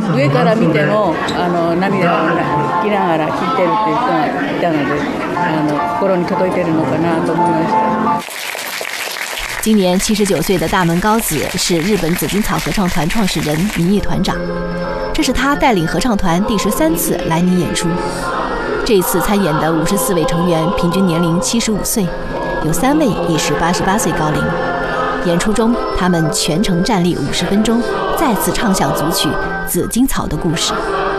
上から見ても涙をきながら聴いてるっていう人がいたので心に届いてるのかなと思いました。 今年79岁的大门高子是日本紫金草合唱团创始人、名誉团长，这是他带领合唱团第13次来尼演出。这一次参演的54位成员平均年龄75岁，有3位已是88岁高龄。演出中，他们全程站立50分钟，再次唱响组曲《紫金草的故事》。